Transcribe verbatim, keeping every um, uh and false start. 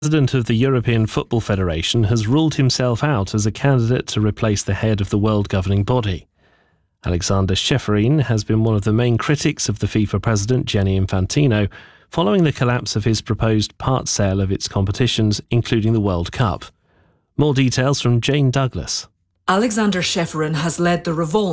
President of the European Football Federation has ruled himself out as a candidate to replace the head of the world governing body. Alexander Ceferin has been one of the main critics of the FIFA president Gianni Infantino following the collapse of his proposed part sale of its competitions, including the World Cup. More details from Jane Douglas. Alexander Ceferin has led the revolt